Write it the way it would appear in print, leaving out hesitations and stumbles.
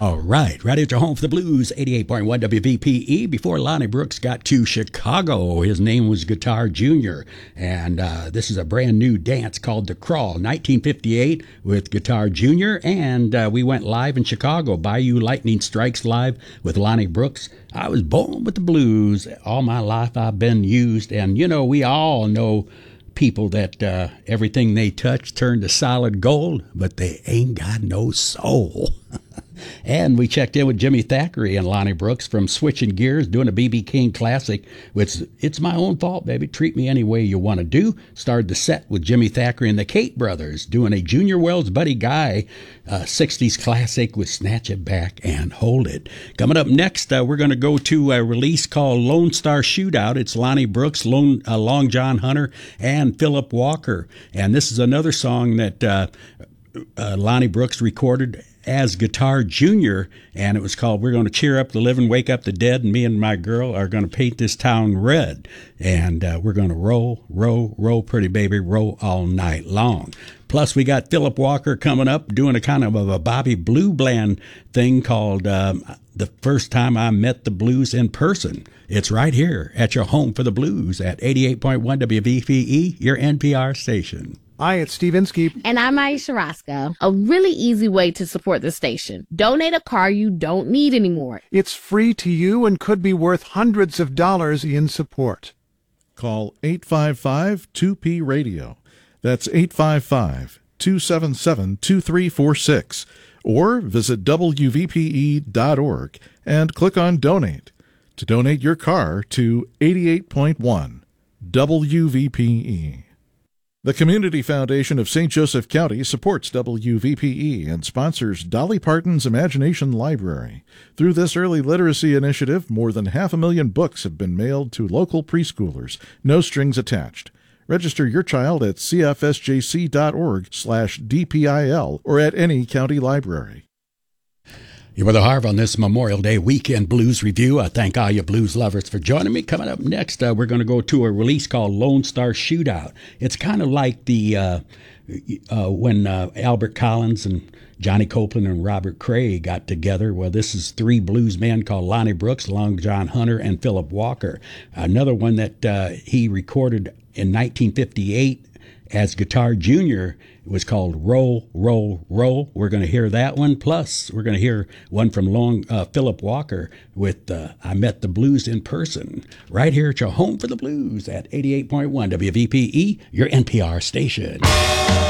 All right, right at your home for the blues, 88.1 WVPE. Before Lonnie Brooks got to Chicago, his name was Guitar Jr., and this is a brand new dance called The Crawl, 1958 with Guitar Jr., and we went live in Chicago, Bayou Lightning Strikes live with Lonnie Brooks. I was born with the blues. All my life I've been used, and you know, we all know people that everything they touch turn to solid gold, but they ain't got no soul. And we checked in with Jimmy Thackeray and Lonnie Brooks from Switching Gears, doing a B.B. King classic, which It's My Own Fault, Baby, Treat Me Any Way You Want to Do. Started the set with Jimmy Thackeray and the Kate Brothers, doing a Junior Wells Buddy Guy 60s classic with Snatch It Back and Hold It. Coming up next, we're going to go to a release called Lone Star Shootout. It's Lonnie Brooks, Long John Hunter, and Philip Walker. And this is another song that Lonnie Brooks recorded as Guitar Jr., and it was called We're Going to Cheer Up the Living, Wake Up the Dead, and Me and My Girl Are Going to Paint This Town Red. And we're going to roll, roll, roll, pretty baby, roll all night long. Plus, we got Philip Walker coming up doing a kind of a Bobby Blue Bland thing called The First Time I Met the Blues in Person. It's right here at your home for the blues at 88.1 WVPE, your NPR station. Hi, it's Steve Inskeep. And I'm Aisha Roscoe. A really easy way to support the station. Donate a car you don't need anymore. It's free to you and could be worth hundreds of dollars in support. Call 855-2P-RADIO. That's 855-277-2346. Or visit WVPE.org and click on Donate to donate your car to 88.1 WVPE. The Community Foundation of St. Joseph County supports WVPE and sponsors Dolly Parton's Imagination Library. Through this early literacy initiative, more than 500,000 books have been mailed to local preschoolers, no strings attached. Register your child at cfsjc.org/DPIL or at any county library. You're with Harv on this Memorial Day weekend blues review. I thank all you blues lovers for joining me. Coming up next, we're going to go to a release called Lone Star Shootout. It's kind of like the when Albert Collins and Johnny Copeland and Robert Cray got together. Well, this is three blues men called Lonnie Brooks, Long John Hunter, and Philip Walker. Another one that he recorded in 1958 as Guitar Jr. was called Roll, Roll, Roll. We're going to hear that one. Plus, we're going to hear one from Philip Walker with I Met the Blues in Person. Right here at your home for the blues at 88.1 WVPE, your NPR station.